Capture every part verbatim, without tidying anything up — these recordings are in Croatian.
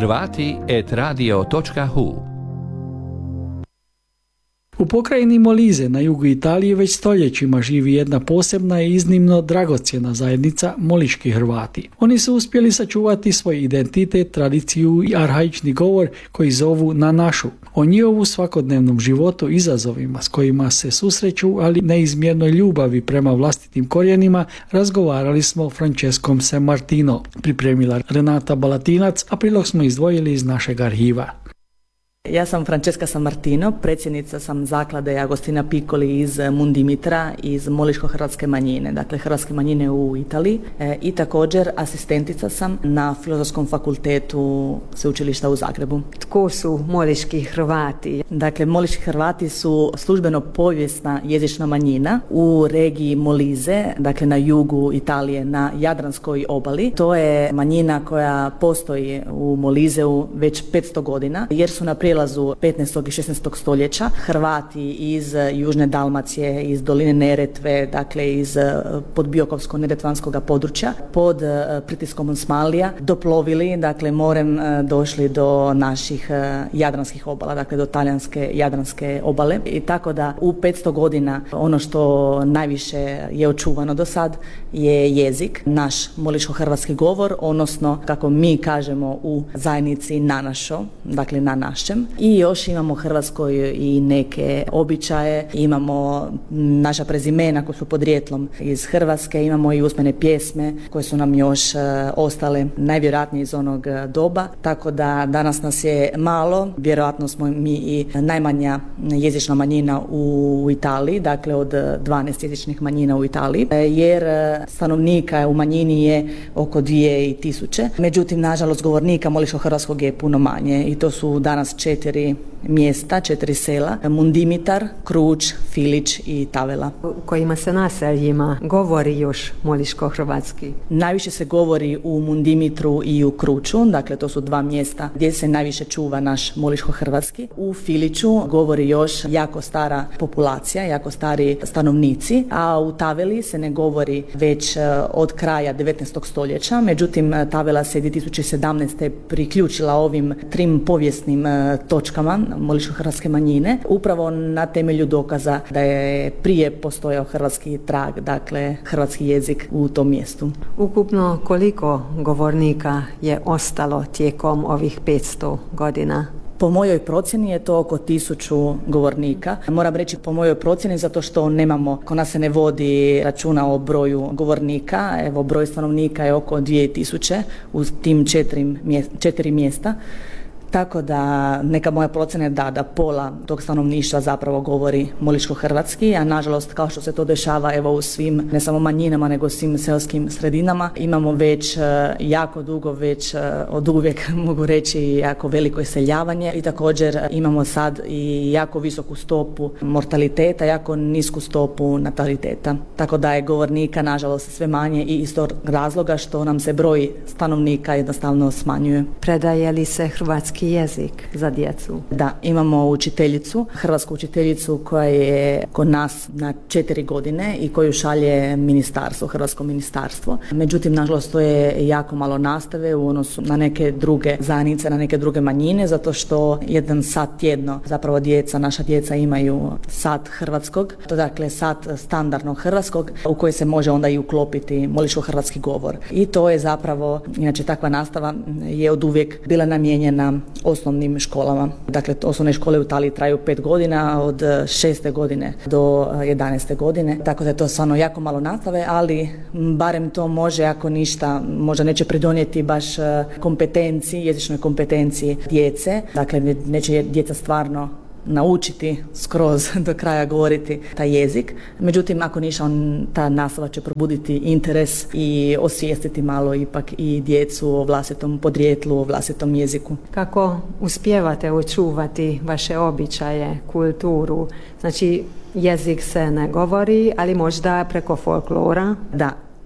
hrvati et radio točka hu. U pokrajini Molise na jugu Italije već stoljećima živi jedna posebna i iznimno dragocjena zajednica moliški Hrvati. Oni su uspjeli sačuvati svoj identitet, tradiciju i arhaični govor koji zovu na našu. O njihovu svakodnevnom životu, izazovima s kojima se susreću, ali neizmjernoj ljubavi prema vlastitim korijenima, razgovarali smo Franceskom Sammartino. Pripremila Renata Balatinac, a prilog smo izdvojili iz našeg arhiva. Ja sam Francesca Sammartino, predsjednica sam zaklade Agostina Piccoli iz Mundimitra, iz moliško-hrvatske manjine, dakle hrvatske manjine u Italiji, e, i također asistentica sam na Filozofskom fakultetu Sveučilišta u Zagrebu. Tko su moliški Hrvati? Dakle, moliški Hrvati su službeno povijesna jezična manjina u regiji Molise, dakle na jugu Italije, na Jadranskoj obali. To je manjina koja postoji u Moliseu već petsto godina, jer su na prijelazu petnaestog i šesnaestog stoljeća Hrvati iz južne Dalmacije, iz doline Neretve, dakle iz podbiokovsko-neretvanskog područja, pod pritiskom Osmanlija doplovili, dakle morem došli do naših jadranskih obala, dakle do talijanske jadranske obale. I tako da u petsto godina ono što najviše je očuvano do sad je jezik, naš moliško-hrvatski govor, odnosno kako mi kažemo u zajednici na našo, dakle na našem. I još imamo u Hrvatskoj i neke običaje, imamo naša prezimena koja su podrijetlom iz Hrvatske, imamo i usmene pjesme koje su nam još uh, ostale najvjerojatnije iz onog doba, tako da danas nas je malo, vjerojatno smo mi i najmanja jezična manjina u Italiji, dakle od dvanaest jezičnih manjina u Italiji, jer stanovnika u manjini je oko dvije tisuće, međutim nažalost govornika moliško-hrvatskog je puno manje i to su danas četiri mjesta, četiri sela, Mundimitar, Kruč, Filić i Tavela. U kojima se naseljima govori još moliško-hrvatski? Najviše se govori u Mundimitru i u Kruču, dakle to su dva mjesta gdje se najviše čuva naš moliško-hrvatski. U Filiću govori još jako stara populacija, jako stari stanovnici, a u Taveli se ne govori već od kraja devetnaestog stoljeća, međutim Tavela se dvije tisuće sedamnaeste priključila ovim trim povijesnim točkama moliško-hrvatske manjine, upravo na temelju dokaza da je prije postojao hrvatski trag, dakle hrvatski jezik u tom mjestu. Ukupno koliko govornika je ostalo tijekom ovih petsto godina? Po mojoj procjeni je to oko tisuću govornika. Moram reći po mojoj procjeni zato što nemamo, kod nas se ne vodi računa o broju govornika, evo broj stanovnika je oko dvije tisuće u tim četiri, četiri mjesta. Tako da neka moja procjena je da, da pola tog stanovništva zapravo govori moliško-hrvatski, a nažalost kao što se to dešava evo u svim, ne samo manjinama, nego svim seoskim sredinama, imamo već jako dugo, već od uvijek mogu reći jako veliko iseljavanje i također imamo sad i jako visoku stopu mortaliteta, jako nisku stopu nataliteta. Tako da je govornika nažalost sve manje i iz tog razloga što nam se broj stanovnika jednostavno smanjuje. Predaje li se hrvatski jezik za djecu? Da, imamo učiteljicu, hrvatsku učiteljicu koja je kod nas na četiri godine i koju šalje ministarstvo, hrvatsko ministarstvo. Međutim, nažalost, to je jako malo nastave u odnosu na neke druge zajednice, na neke druge manjine, zato što jedan sat tjedno, zapravo djeca, naša djeca imaju sat hrvatskog, to dakle sat standardnog hrvatskog u koji se može onda i uklopiti moliško-hrvatski govor. I to je zapravo, inače takva nastava je od uvijek bila namijenjena osnovnim školama. Dakle, osnovne škole u Italiji traju pet godina, od šeste godine do jedanaeste godine, tako da je to stvarno jako malo nastave, ali barem to može, ako ništa, možda neće pridonijeti baš kompetenciji, jezičnoj kompetenciji djece, dakle neće djeca stvarno naučiti skroz do kraja govoriti taj jezik. Međutim, ako ništa, on, ta nastava će probuditi interes i osvijestiti malo ipak i djecu o vlastitom podrijetlu, o vlastitom jeziku. Kako uspijevate očuvati vaše običaje, kulturu? Znači, jezik se ne govori, ali možda preko folklora? Da.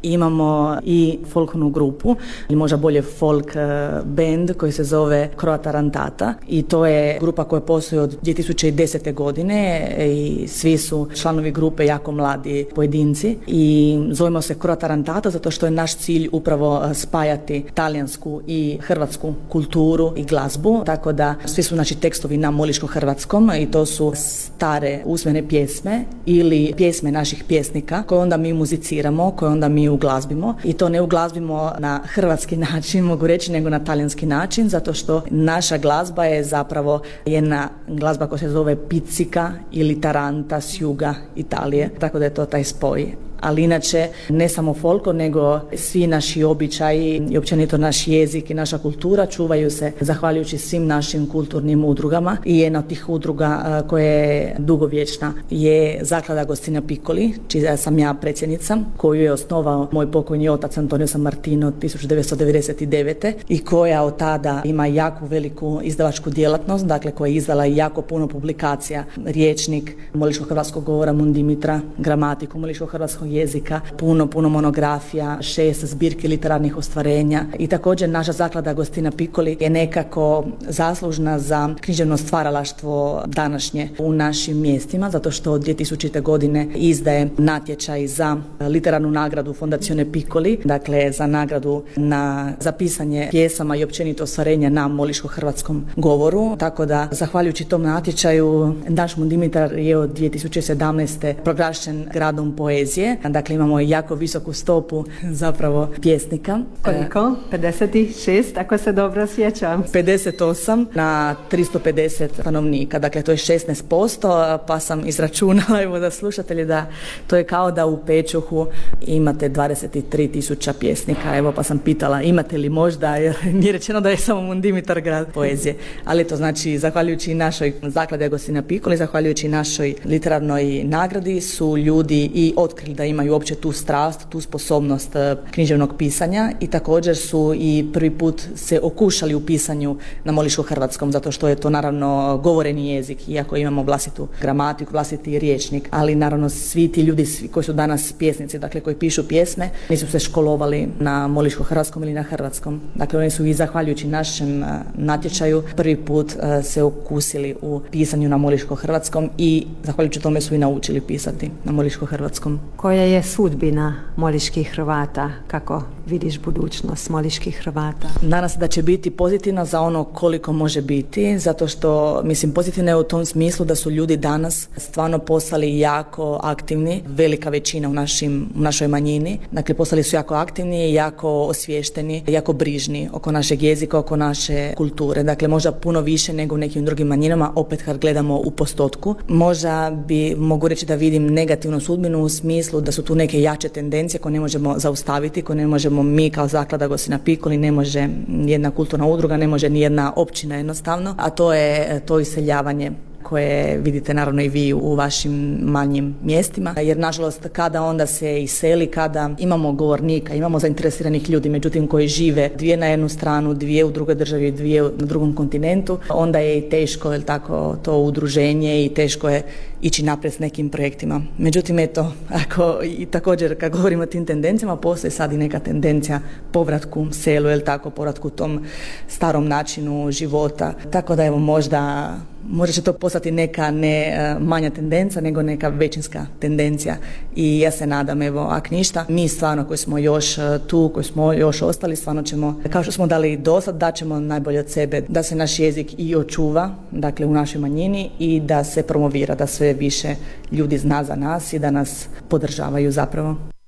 Imamo i folknu grupu, ili možda bolje folk band koji se zove Croata Rantata i to je grupa koja postoji od dvije tisuće desete. godine i svi su članovi grupe jako mladi pojedinci i zovemo se Croata Rantata zato što je naš cilj upravo spajati talijansku i hrvatsku kulturu i glazbu, tako da svi su naši tekstovi na moliško-hrvatskom i to su stare usmene pjesme ili pjesme naših pjesnika koje onda mi muziciramo, koje onda mi uglazbimo i to ne uglazbimo na hrvatski način, mogu reći, nego na talijanski način, zato što naša glazba je zapravo jedna glazba koja se zove pizzica ili taranta s juga Italije, tako da je to taj spoj. Ali inače ne samo folklor, nego svi naši običaji i općenito naš jezik i naša kultura čuvaju se zahvaljujući svim našim kulturnim udrugama i jedna od tih udruga koja je dugovječna je Zaklada Agostino Piccoli, čija sam ja predsjednica, koju je osnovao moj pokojni otac Antonio San Martino tisuću devetsto devedeset devete i koja od tada ima jako veliku izdavačku djelatnost, dakle koja je izdala jako puno publikacija, rječnik moliško-hrvatskog govora Mundimitra, gramatiku moliško-hrvatskog jezika, puno, puno monografija, šest zbirki literarnih ostvarenja i također naša Zaklada Agostino Piccoli je nekako zaslužna za književno stvaralaštvo današnje u našim mjestima, zato što od dvije tisućite. godine izdaje natječaj za literarnu nagradu Fondazione Piccoli, dakle za nagradu na za pisanje pjesama i općenito ostvarenja na moliško-hrvatskom govoru, tako da zahvaljujući tom natječaju naš Mundimitar je od dvije tisuće sedamnaeste. proglašen gradom poezije. Dakle, imamo jako visoku stopu zapravo pjesnika. Koliko? pedeset šest, ako se dobro sjećam. pedeset osam na tristo pedeset stanovnika, dakle to je šesnaest posto, pa sam izračunala, evo da slušatelji, da to je kao da u Pečuhu imate dvadeset tri tisuća pjesnika, evo pa sam pitala imate li možda, jer mi je rečeno da je samo Mundimitar grad poezije, ali to znači zahvaljujući našoj Zakladi Agostino Piccoli, zahvaljujući našoj literarnoj nagradi su ljudi i otkrili da imaju uopće tu strast, tu sposobnost književnog pisanja i također su i prvi put se okušali u pisanju na moliško-hrvatskom, zato što je to naravno govoreni jezik, iako imamo vlastitu gramatiku, vlastiti rječnik, ali naravno svi ti ljudi svi koji su danas pjesnici, dakle koji pišu pjesme, nisu se školovali na moliško-hrvatskom ili na hrvatskom. Dakle, oni su i zahvaljujući našem natječaju prvi put se okusili u pisanju na moliško-hrvatskom i zahvaljujući tome su i naučili pisati na moliško-hrvatskom. Koja je sudbina moliških Hrvata? Kako vidiš budućnost moliških Hrvata? Nadam se da će biti pozitivna za ono koliko može biti, zato što, mislim, pozitivna je u tom smislu da su ljudi danas stvarno postali jako aktivni, velika većina u, našim, u našoj manjini. Dakle, postali su jako aktivni, jako osviješteni, jako brižni oko našeg jezika, oko naše kulture. Dakle, možda puno više nego u nekim drugim manjinama, opet kad gledamo u postotku. Možda bi, mogu reći da vidim negativnu sudbinu u smislu da su tu neke jače tendencije koje ne možemo zaustaviti, koje ne možemo mi kao Zaklada Agostino Piccoli, ne može jedna kulturna udruga, ne može ni jedna općina jednostavno, a to je to iseljavanje koje vidite naravno i vi u vašim manjim mjestima, jer nažalost kada onda se iseli, kada imamo govornika, imamo zainteresiranih ljudi, međutim koji žive dvije na jednu stranu, dvije u drugoj državi, dvije na drugom kontinentu, onda je i teško, jel tako, to udruženje i teško je ići naprijed s nekim projektima. Međutim, eto, ako i također kad govorimo o tim tendencijama, postoji sad i neka tendencija povratku selu, jel tako, povratku tom starom načinu života, tako da evo možda Možda će to postati neka ne manja tendencija, nego neka većinska tendencija i ja se nadam, evo, ak ništa, mi stvarno koji smo još tu, koji smo još ostali, stvarno ćemo, kao što smo dali do sad, daćemo najbolje od sebe da se naš jezik i očuva, dakle u našoj manjini, i da se promovira, da sve više ljudi zna za nas i da nas podržavaju zapravo.